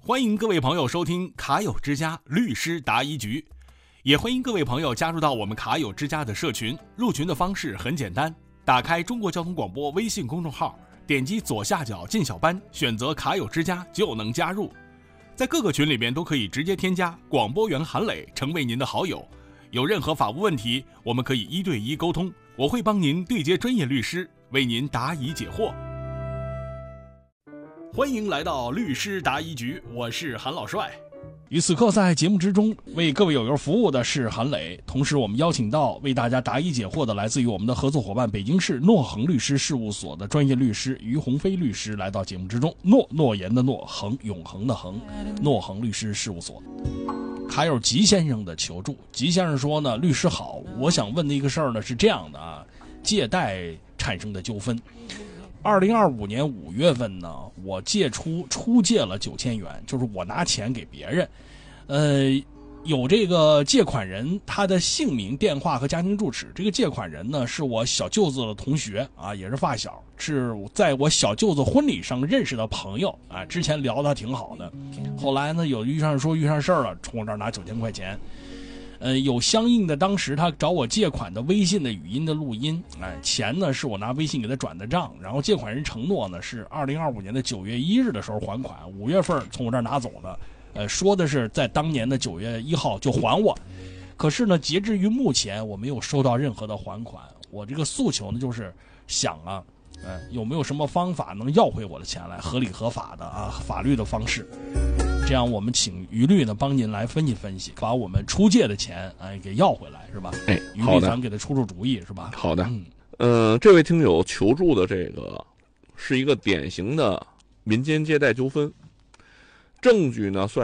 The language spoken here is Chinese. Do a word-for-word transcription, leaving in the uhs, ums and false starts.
欢迎各位朋友收听卡友之家律师答疑局，也欢迎各位朋友加入到我们卡友之家的社群。入群的方式很简单，打开中国交通广播微信公众号，点击左下角进小班，选择卡友之家就能加入。在各个群里边都可以直接添加广播员韩磊成为您的好友，有任何法务问题，我们可以一对一沟通，我会帮您对接专业律师，为您答疑解惑。欢迎来到律师答疑局，我是韩老帅。 与此刻在节目之中为各位友友服务的是韩磊，同时我们邀请到为大家答疑解惑的来自于我们的合作伙伴北京市诺恒律师事务所的专业律师于鸿飞律师来到节目之中。诺诺言的诺，恒永恒的恒，诺恒律师事务所。还有吉先生的求助，吉先生说呢，律师好，我想问的一个事儿呢是这样的啊，借贷产生的纠纷。二零二五年五月份呢，我借出出借了九千元，就是我拿钱给别人，呃，有这个借款人他的姓名、电话和家庭住址。这个借款人呢是我小舅子的同学啊，也是发小，是在我小舅子婚礼上认识的朋友啊。之前聊得挺好的，后来呢有遇上说遇上事儿了，从我这儿拿九千块钱。呃，有相应的当时他找我借款的微信的语音的录音，哎，钱呢是我拿微信给他转的账，然后借款人承诺呢是二零二五年的九月一日的时候还款，五月份从我这儿拿走的，呃，说的是在当年的九月一号就还我，可是呢，截至于目前我没有收到任何的还款，我这个诉求呢就是想啊，呃，有没有什么方法能要回我的钱来，合理合法的啊，法律的方式。这样我们请于律呢帮您来分析分析，把我们出借的钱哎给要回来，是吧？ 哎， 于律咱们给他出出主意，是吧？ 好的， 嗯， 呃，这位听友求助的这个是一个典型的民间借贷纠纷，证据呢算